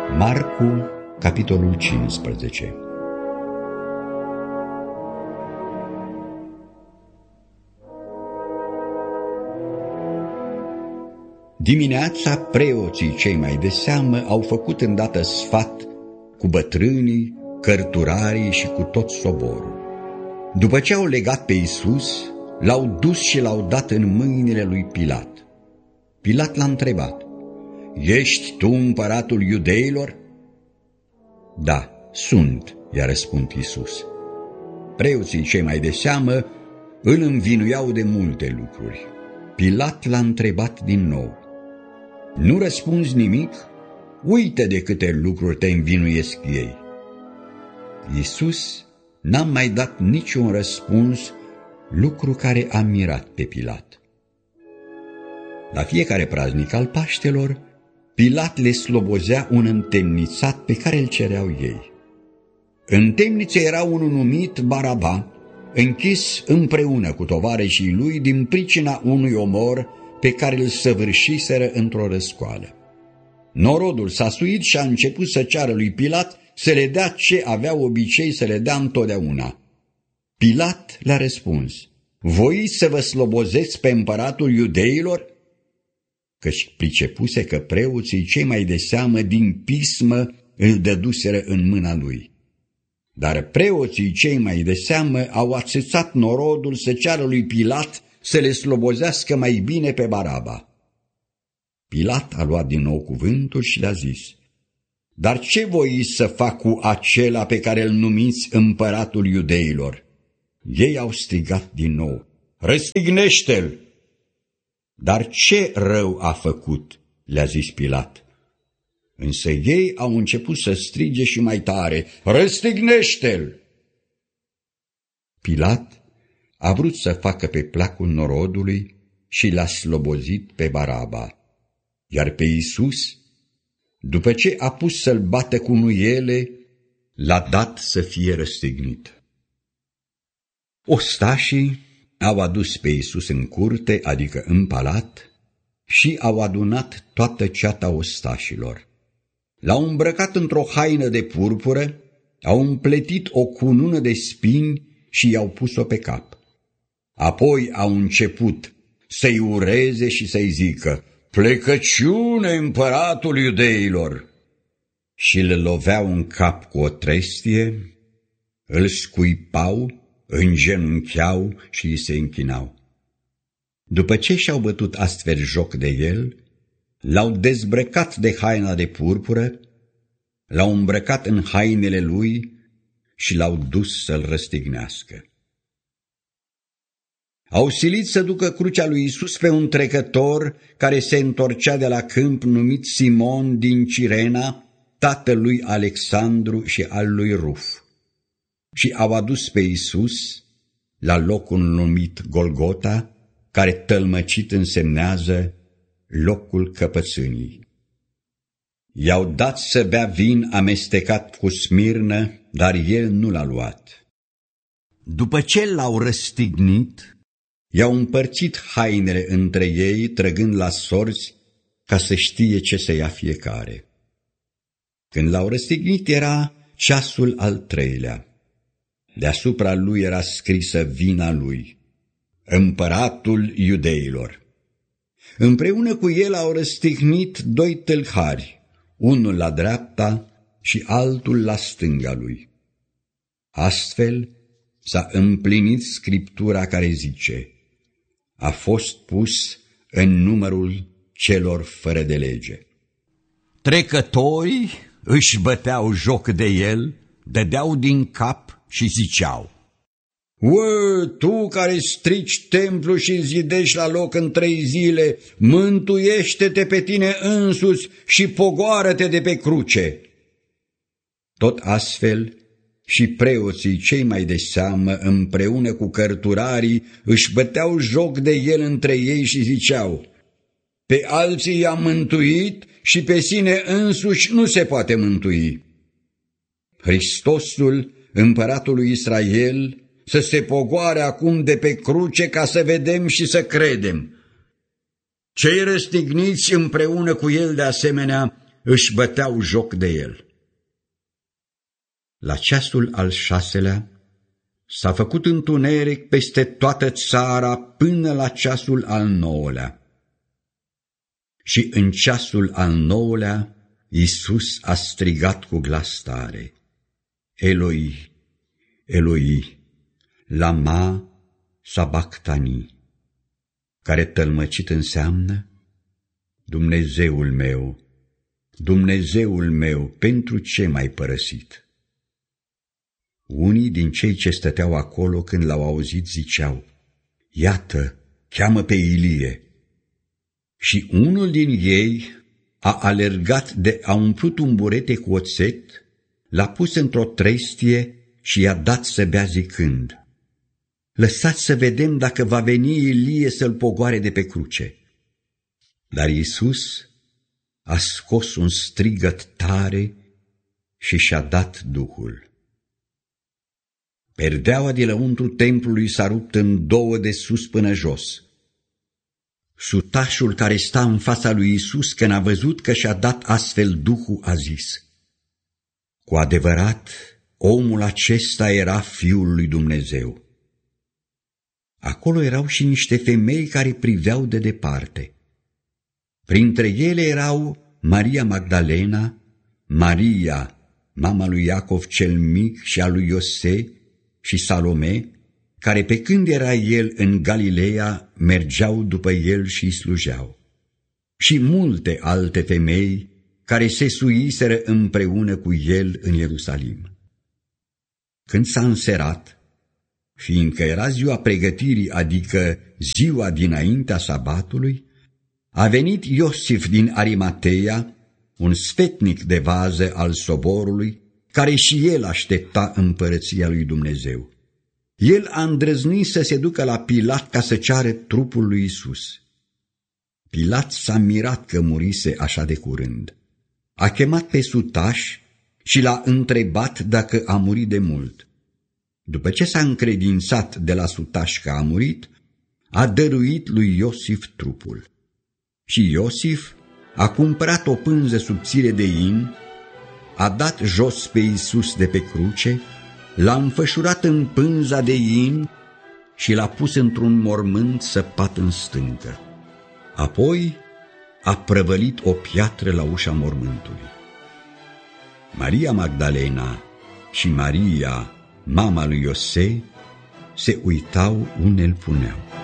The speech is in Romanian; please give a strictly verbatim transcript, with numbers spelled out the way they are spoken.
Marcu, capitolul cincisprezece. Dimineața, preoții cei mai de seamă au făcut îndată sfat cu bătrânii, cărturarii și cu tot soborul. După ce au legat pe Iisus, l-au dus și l-au dat în mâinile lui Pilat. Pilat l-a întrebat: „Ești tu împăratul iudeilor?” „Da, sunt,” i-a răspuns Iisus. Preoții cei mai de seamă îl învinuiau de multe lucruri. Pilat l-a întrebat din nou: „Nu răspunzi nimic? Uite de câte lucruri te învinuiesc ei.” Iisus n-a mai dat niciun răspuns, lucru care a mirat pe Pilat. La fiecare praznic al Paștelor, Pilat le slobozea un întemnițat pe care îl cereau ei. În temniță era unul numit Baraba, închis împreună cu tovarășii lui din pricina unui omor pe care îl săvârșiseră într-o răscoală. Norodul s-a suit și a început să ceară lui Pilat să le dea ce avea obicei să le dea întotdeauna. Pilat le-a răspuns: „Voiți să vă slobozeți pe împăratul iudeilor?” Căci pricepuse că preoții cei mai de seamă din pismă îl dăduseră în mâna lui. Dar preoții cei mai de seamă au ațățat norodul să ceară lui Pilat să le slobozească mai bine pe Baraba. Pilat a luat din nou cuvântul și le-a zis: „Dar ce voiți să fac cu acela pe care îl numiți împăratul iudeilor?” Ei au strigat din nou: „Răstignește-l!” „Dar ce rău a făcut?” le-a zis Pilat. Însă ei au început să strige și mai tare: „Răstignește-l!” Pilat a vrut să facă pe placul norodului și l-a slobozit pe Baraba, iar pe Iisus, după ce a pus să-l bată cu nuiele, l-a dat să fie răstignit. Ostașii au adus pe Iisus în curte, adică în palat, și au adunat toată ceata ostașilor. L-au îmbrăcat într-o haină de purpură, au împletit o cunună de spini și i-au pus-o pe cap. Apoi au început să-i ureze și să-i zică: „Plecăciune, împăratul iudeilor!” Și îl loveau în cap cu o trestie, îl scuipau, îngenuncheau și îi se închinau. După ce și-au bătut astfel joc de el, l-au dezbrăcat de haina de purpură, l-au îmbrăcat în hainele lui și l-au dus să-l răstignească. Au silit să ducă crucea lui Iisus pe un trecător care se întorcea de la câmp, numit Simon din Cirena, tatălui Alexandru și al lui Ruf. Și au adus pe Iisus la locul numit Golgota, care tălmăcit însemnează locul căpățânii. I-au dat să bea vin amestecat cu smirnă, dar el nu l-a luat. După ce l-au răstignit, i-au împărțit hainele între ei, trăgând la sorți ca să știe ce să ia fiecare. Când l-au răstignit, era ceasul al treilea. Deasupra lui era scrisă vina lui: „Împăratul iudeilor.” Împreună cu el au răstignit doi tâlhari, unul la dreapta și altul la stânga lui. Astfel s-a împlinit scriptura care zice: „A fost pus în numărul celor fără de lege.” Trecătorii își băteau joc de el, dădeau din cap și ziceau: „Ue, tu care strici templu și zidești la loc în trei zile, mântuiește-te pe tine însuți și pogoară-te de pe cruce.” Tot astfel și preoții cei mai de seamă, împreună cu cărturarii, își băteau joc de el între ei și ziceau: „Pe alții i-a mântuit și pe sine însuși nu se poate mântui.” Hristosul, împăratul lui Israel, să se pogoare acum de pe cruce ca să vedem și să credem. Cei răstigniți împreună cu el de asemenea își băteau joc de el. La ceasul al șaselea s-a făcut întuneric peste toată țara până la ceasul al nouălea. Și în ceasul al nouălea Iisus a strigat cu glas tare: Eloi, Eloi, lama sabactani, care tălmăcit înseamnă: Dumnezeul meu, Dumnezeul meu, pentru ce m-ai părăsit? Unii din cei ce stăteau acolo când l-au auzit ziceau: Iată, cheamă pe Ilie. Și unul din ei a alergat de a umplut un burete cu oțet, l-a pus într-o trestie și i-a dat să bea zicând: Lăsați să vedem dacă va veni Ilie să-l pogoare de pe cruce. Dar Iisus a scos un strigăt tare și și-a dat Duhul. Perdeaua de lăuntru templului s-a rupt în două de sus până jos. Sutașul care sta în fața lui Iisus, când a văzut că și-a dat astfel Duhul, a zis: Cu adevărat, omul acesta era Fiul lui Dumnezeu. Acolo erau și niște femei care priveau de departe. Printre ele erau Maria Magdalena, Maria, mama lui Iacov cel mic și a lui Iose, și Salome, care pe când era el în Galileea mergeau după el și îi slujeau, și multe alte femei care se suiseră împreună cu el în Ierusalim. Când s-a înserat, fiindcă era ziua pregătirii, adică ziua dinaintea sabatului, a venit Iosif din Arimateia, un sfetnic de vază al soborului, care și el aștepta împărăția lui Dumnezeu. El a îndrăznit să se ducă la Pilat ca să ceară trupul lui Iisus. Pilat s-a mirat că murise așa de curând. A chemat pe sutaș și l-a întrebat dacă a murit de mult. După ce s-a încredințat de la sutaș că a murit, a dăruit lui Iosif trupul. Și Iosif a cumpărat o pânză subțire de in, a dat jos pe Iisus de pe cruce, l-a înfășurat în pânza de in și l-a pus într-un mormânt săpat în stâncă. Apoi a prăvălit o piatră la ușa mormântului. Maria Magdalena și Maria, mama lui Iose, se uitau unde îl puneau.